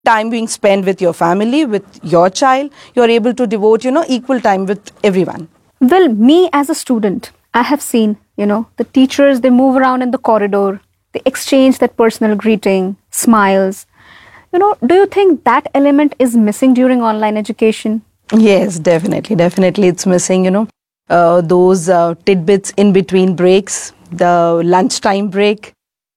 time being spent with your family, with your child. You're able to devote, equal time with everyone. Well, me as a student, I have seen, the teachers, they move around in the corridor, they exchange that personal greeting, smiles. Do you think that element is missing during online education? Yes, definitely. Definitely it's missing, those tidbits in between breaks, the lunchtime break.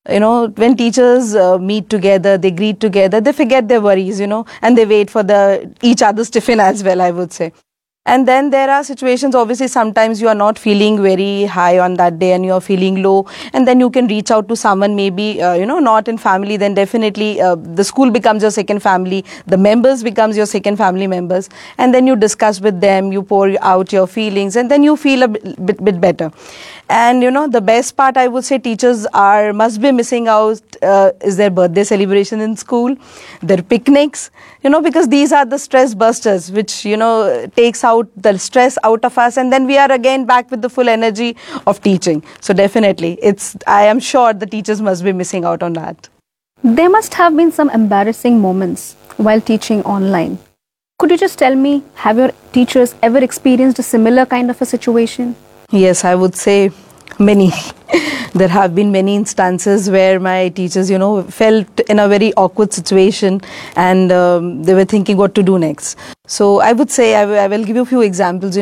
When teachers meet together, they greet together, they forget their worries, and they wait for each other's tiffin as well, I would say. And then there are situations, obviously, sometimes you are not feeling very high on that day and you are feeling low. And then you can reach out to someone, maybe, not in family, then definitely the school becomes your second family. The members becomes your second family members. And then you discuss with them, you pour out your feelings, and then you feel a bit better. And, the best part, I would say, teachers must be missing out is their birthday celebration in school, their picnics, because these are the stress busters, which, takes out the stress out of us, and then we are again back with the full energy of teaching. So definitely, I am sure the teachers must be missing out on that. There must have been some embarrassing moments while teaching online. Could you just tell me, have your teachers ever experienced a similar kind of a situation? Yes, I would say many. There have been many instances where my teachers, felt in a very awkward situation, and they were thinking what to do next. So I would say, I will give you a few examples.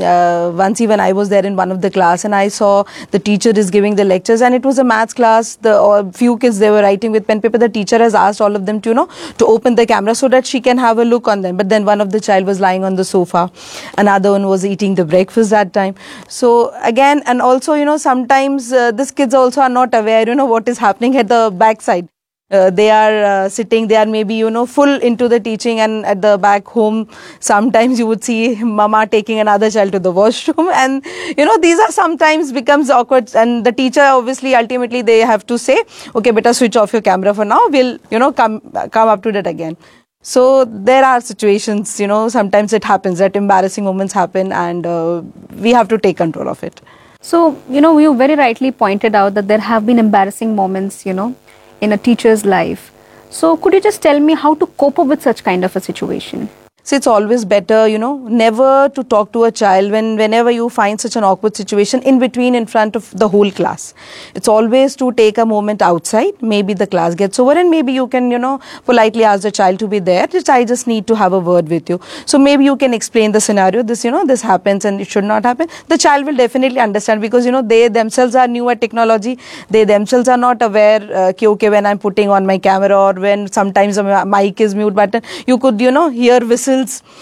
Once even I was there in one of the class, and I saw the teacher is giving the lectures, and it was a maths class. The few kids, they were writing with pen paper. The teacher has asked all of them to, to open the camera so that she can have a look on them. But then one of the child was lying on the sofa, another one was eating the breakfast that time. So again, and also, sometimes these kids also are not aware, what is happening at the backside. They are sitting, they are maybe, full into the teaching, and at the back home, sometimes you would see mama taking another child to the washroom, and, these are sometimes becomes awkward, and the teacher, obviously, ultimately, they have to say, okay, beta, switch off your camera for now, we'll, come up to that again. So there are situations, sometimes it happens, that embarrassing moments happen, and we have to take control of it. So, you very rightly pointed out that there have been embarrassing moments, in a teacher's life. So could you just tell me how to cope up with such kind of a situation? So it's always better, never to talk to a child whenever you find such an awkward situation in front of the whole class. It's always to take a moment outside. Maybe the class gets over, and maybe you can, politely ask the child to be there. I just need to have a word with you. So maybe you can explain the scenario. This, this happens and it should not happen. The child will definitely understand, because, they themselves are new at technology. They themselves are not aware, okay, when I'm putting on my camera, or when sometimes a mic is mute button, you could, hear whistles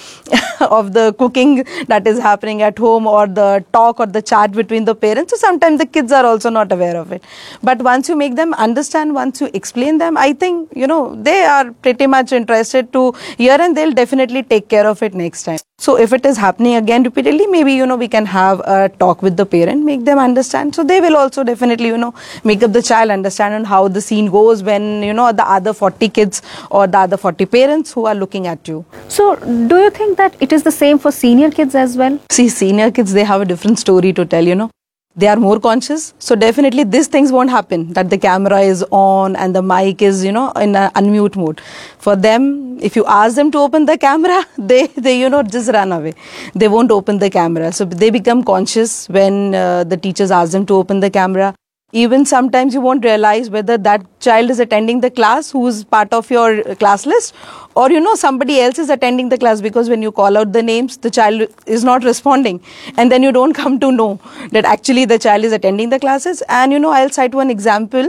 of the cooking that is happening at home, or the talk or the chat between the parents. So sometimes the kids are also not aware of it. But once you make them understand, once you explain them, I think, they are pretty much interested to hear, and they'll definitely take care of it next time. So if it is happening again repeatedly, maybe, we can have a talk with the parent, make them understand. So they will also definitely, make up the child understand on how the scene goes when, the other 40 kids or the other 40 parents who are looking at you. So do you think that it is the same for senior kids as well? See, senior kids, they have a different story to tell, They are more conscious. So definitely these things won't happen, that the camera is on and the mic is, in a unmute mode. For them, if you ask them to open the camera, they just run away. They won't open the camera. So they become conscious when the teachers ask them to open the camera. Even sometimes you won't realize whether that child is attending the class who is part of your class list, or somebody else is attending the class, because when you call out the names, the child is not responding, and then you don't come to know that actually the child is attending the classes. And I'll cite one example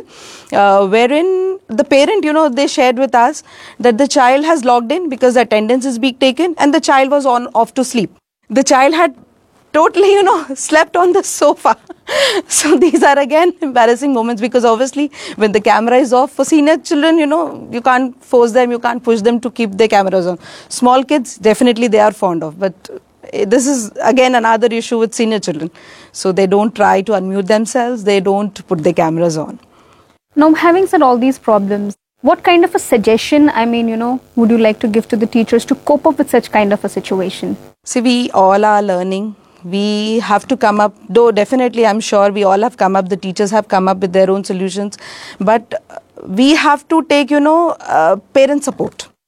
wherein the parent, they shared with us that the child has logged in because the attendance is being taken, and the child was off to sleep. The child had totally, slept on the sofa. So these are again embarrassing moments, because obviously when the camera is off, for senior children, you can't force them, you can't push them to keep their cameras on. Small kids, definitely they are fond of, but this is again another issue with senior children. So they don't try to unmute themselves, they don't put their cameras on. Now, having said all these problems, what kind of a suggestion, would you like to give to the teachers to cope up with such kind of a situation? See, we all are learning. We have to come up, though definitely I'm sure we all have come up, the teachers have come up with their own solutions, but we have to take, parent support.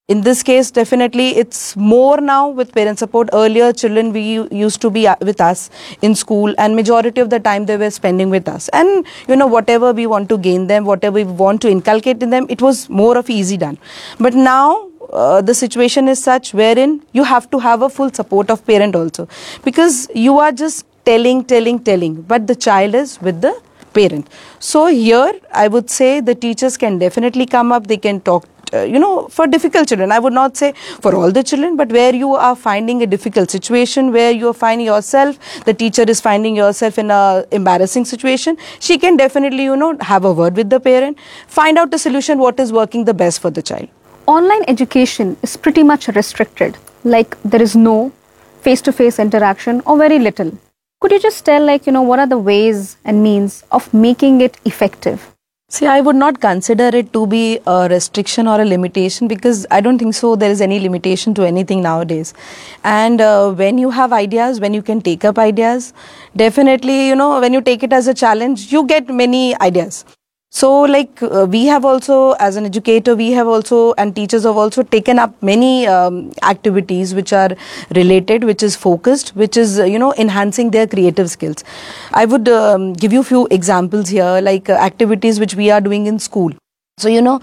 In this case, definitely it's more now with parent support. Earlier, children we used to be with us in school, and majority of the time they were spending with us. And whatever we want to gain them, whatever we want to inculcate in them, it was more of easy done. But now the situation is such wherein you have to have a full support of parent also, because you are just telling, but the child is with the parent. So here I would say the teachers can definitely come up, they can talk for difficult children. I would not say for all the children, but where you are finding a difficult situation, where you are finding yourself, the teacher is finding yourself in a embarrassing situation, she can definitely have a word with the parent, find out the solution, what is working the best for the child. Online education is pretty much restricted, like there is no face-to-face interaction or very little. Could you just tell what are the ways and means of making it effective? See, I would not consider it to be a restriction or a limitation, because I don't think so there is any limitation to anything nowadays. And when you have ideas, when you can take up ideas, definitely, when you take it as a challenge, you get many ideas. So like we have also, as an educator, we have also, and teachers have also taken up many activities which are related, which is focused, which is, enhancing their creative skills. I would give you a few examples here, like activities which we are doing in school. So,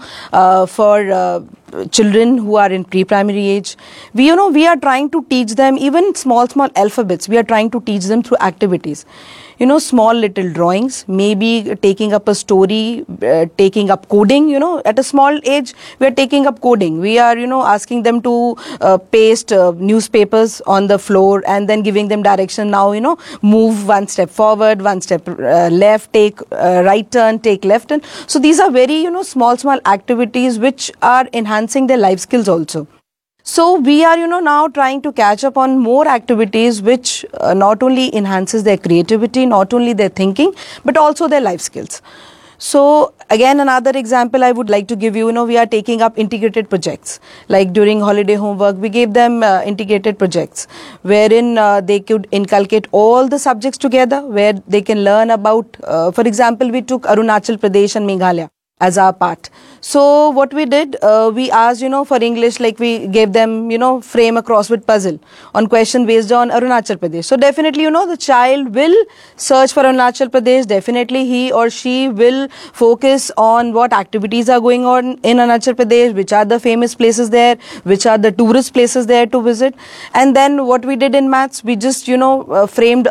for children who are in pre-primary age, we are trying to teach them even small alphabets. We are trying to teach them through activities. Small little drawings, maybe taking up a story, taking up coding. At a small age, we are taking up coding. We are, asking them to paste newspapers on the floor and then giving them direction. Now, move one step forward, one step left, take right turn, take left turn. So these are very, small activities which are enhancing their life skills also. So we are, now trying to catch up on more activities which not only enhances their creativity, not only their thinking, but also their life skills. So again, another example I would like to give you, we are taking up integrated projects. Like during holiday homework, we gave them integrated projects wherein they could inculcate all the subjects together, where they can learn about, for example, we took Arunachal Pradesh and Meghalaya as our part. So what we did, we asked, for English, like we gave them, frame a crossword puzzle on question based on Arunachal Pradesh. So definitely, the child will search for Arunachal Pradesh. Definitely he or she will focus on what activities are going on in Arunachal Pradesh, which are the famous places there, which are the tourist places there to visit. And then what we did in maths, we just, framed,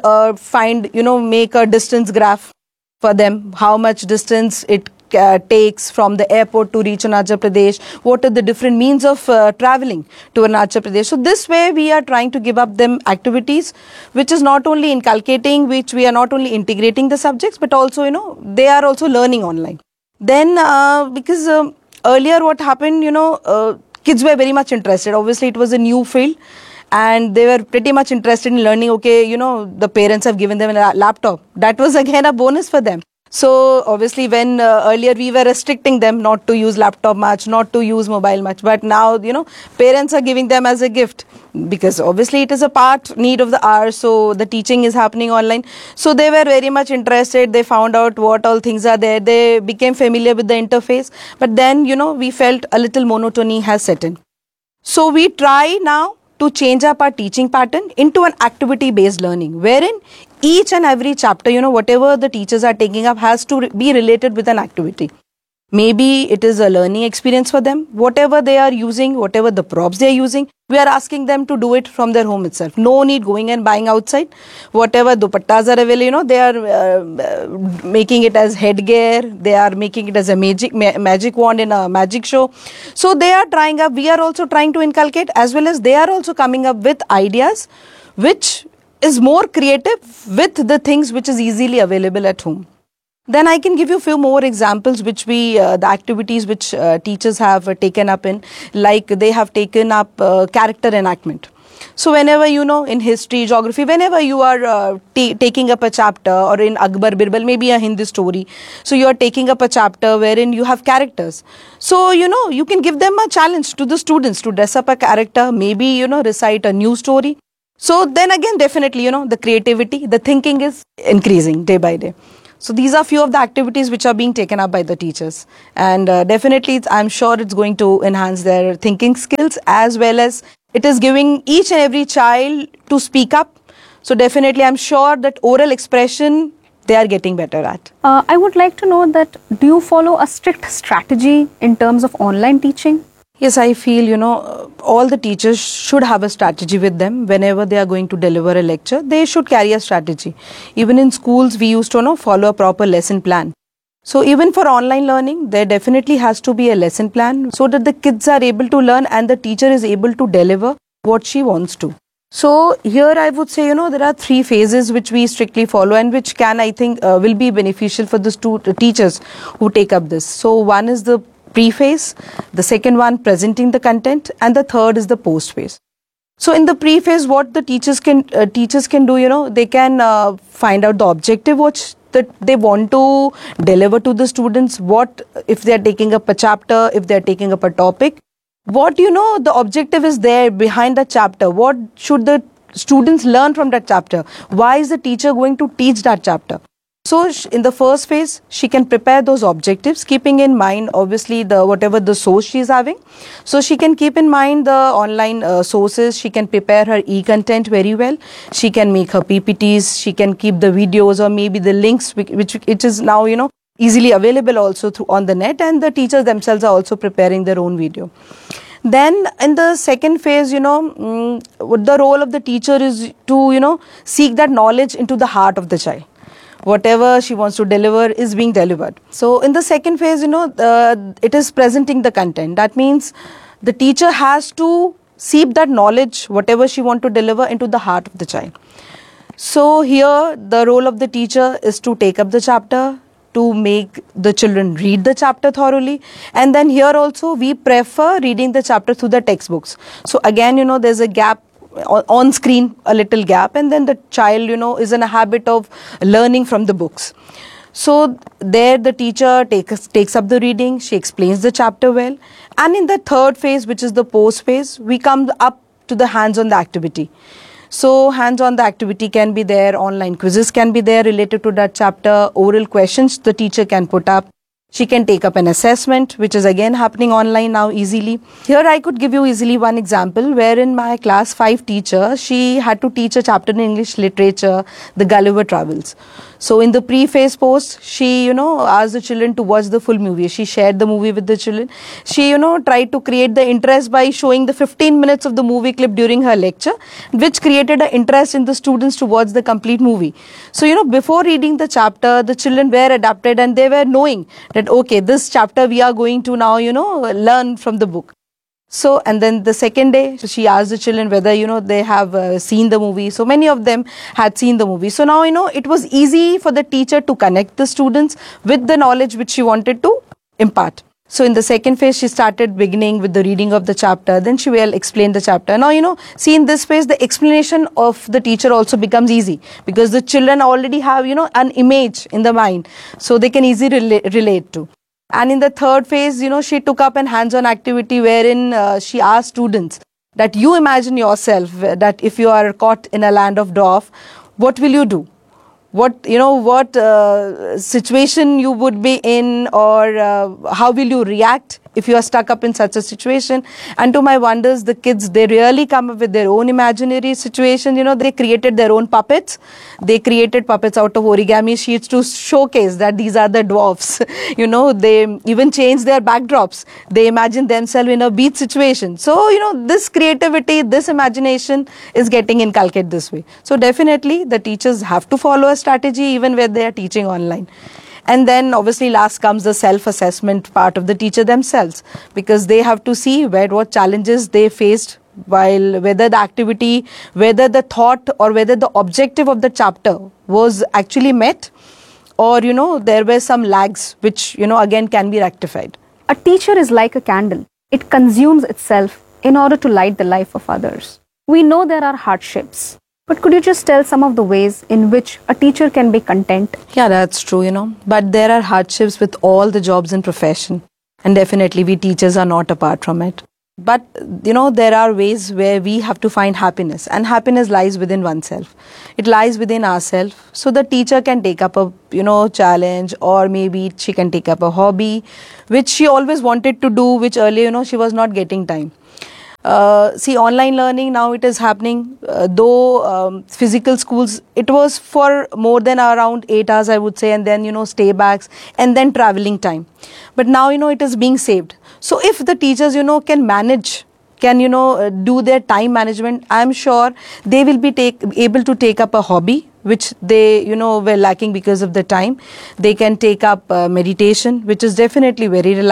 make a distance graph for them, how much distance it takes from the airport to reach Arunachal Pradesh, what are the different means of traveling to Arunachal Pradesh. So this way we are trying to give up them activities which is not only inculcating, which we are not only integrating the subjects, but also, they are also learning online. Then because earlier what happened, kids were very much interested. Obviously it was a new field, and they were pretty much interested in learning. Okay, the parents have given them a laptop. That was again a bonus for them. So obviously when earlier we were restricting them not to use laptop much, not to use mobile much, but now, parents are giving them as a gift, because obviously it is a part need of the hour. So the teaching is happening online. So they were very much interested. They found out what all things are there. They became familiar with the interface. But then, we felt a little monotony has set in. So we try now to change up our teaching pattern into an activity-based learning, wherein each and every chapter, whatever the teachers are taking up has to be related with an activity. Maybe it is a learning experience for them. Whatever they are using, whatever the props they are using, we are asking them to do it from their home itself. No need going and buying outside. Whatever dupattas are available, they are making it as headgear. They are making it as a magic wand in a magic show. So they are trying up. We are also trying to inculcate, as well as they are also coming up with ideas which is more creative with the things which is easily available at home. Then I can give you a few more examples which the activities which teachers have taken up in, like they have taken up character enactment. So whenever, in history, geography, whenever you are taking up a chapter, or in Akbar Birbal, maybe a Hindi story, so you are taking up a chapter wherein you have characters. So, you can give them a challenge to the students to dress up a character, maybe, recite a new story. So then again, definitely, the creativity, the thinking is increasing day by day. So these are few of the activities which are being taken up by the teachers, and definitely I'm sure it's going to enhance their thinking skills, as well as it is giving each and every child to speak up. So definitely I'm sure that oral expression they are getting better at. I would like to know that, do you follow a strict strategy in terms of online teaching? Yes, I feel, all the teachers should have a strategy with them whenever they are going to deliver a lecture. They should carry a strategy. Even in schools, we used to follow a proper lesson plan. So even for online learning, there definitely has to be a lesson plan so that the kids are able to learn and the teacher is able to deliver what she wants to. So here I would say, there are 3 phases which we strictly follow and which can, I think, will be beneficial for the teachers who take up this. So one is the pre-phase, the second one presenting the content, and the third is the post-phase. So in the pre-phase, what the teachers can do, they can find out the objective that they want to deliver to the students. What if they are taking up a chapter, if they are taking up a topic, what the objective is there behind the chapter, what should the students learn from that chapter, why is the teacher going to teach that chapter. So in the first phase, she can prepare those objectives, keeping in mind obviously whatever the source she is having. So she can keep in mind the online sources, she can prepare her e-content very well, she can make her PPTs, she can keep the videos or maybe the links which is now easily available also on the net, and the teachers themselves are also preparing their own video. Then in the second phase, the role of the teacher is to seek that knowledge into the heart of the child. Whatever she wants to deliver is being delivered. So in the second phase, it is presenting the content. That means the teacher has to seep that knowledge, whatever she wants to deliver, into the heart of the child. So here the role of the teacher is to take up the chapter, to make the children read the chapter thoroughly, and then here also we prefer reading the chapter through the textbooks. So again, there's a gap on screen, a little gap, and then the child is in a habit of learning from the books. So there the teacher takes up the reading, she explains the chapter well, and in the third phase, which is the post phase, we come up to the hands-on the activity. So hands-on the activity can be there, online quizzes can be there related to that chapter, oral questions the teacher can put up. She can take up an assessment, which is again happening online now easily. Here I could give you easily one example wherein my class 5 teacher, she had to teach a chapter in English literature, The Gulliver Travels. So in the pre-phase post, she, asked the children to watch the full movie. She shared the movie with the children. She, tried to create the interest by showing the 15 minutes of the movie clip during her lecture, which created an interest in the students to watch the complete movie. So, before reading the chapter, the children were adapted and they were knowing that, okay, this chapter we are going to now, learn from the book. So, and then the second day, she asked the children whether, they have seen the movie. So many of them had seen the movie. So now, it was easy for the teacher to connect the students with the knowledge which she wanted to impart. So in the second phase, she started beginning with the reading of the chapter. Then she will explain the chapter. Now, see in this phase, the explanation of the teacher also becomes easy because the children already have, an image in the mind. So they can easily relate to. And in the third phase, she took up an hands-on activity wherein she asked students that you imagine yourself that if you are caught in a land of dwarf, what will you do? What situation you would be in, or how will you react if you are stuck up in such a situation? And to my wonders, the kids, they really come up with their own imaginary situation. They created their own puppets. They created puppets out of origami sheets to showcase that these are the dwarfs. They even changed their backdrops. They imagine themselves in a beach situation. So, this creativity, this imagination is getting inculcated this way. So definitely the teachers have to follow a strategy even when they are teaching online. And then obviously last comes the self-assessment part of the teacher themselves, because they have to see what challenges they faced while whether the activity, whether the thought or whether the objective of the chapter was actually met, or there were some lags which again can be rectified. A teacher is like a candle. It consumes itself in order to light the life of others. We know there are hardships, but could you just tell some of the ways in which a teacher can be content? Yeah, that's true, but there are hardships with all the jobs and profession, and definitely we teachers are not apart from it. But there are ways where we have to find happiness, and happiness lies within oneself. It lies within ourselves. So the teacher can take up a challenge, or maybe she can take up a hobby which she always wanted to do, which earlier she was not getting time. See, online learning now, it is happening, though physical schools, it was for more than around 8 hours, I would say, and then stay backs and then traveling time. But now it is being saved. So if the teachers can manage, can do their time management, I am sure they will be able to take up a hobby which they were lacking because of the time. They can take up meditation, which is definitely very relaxing.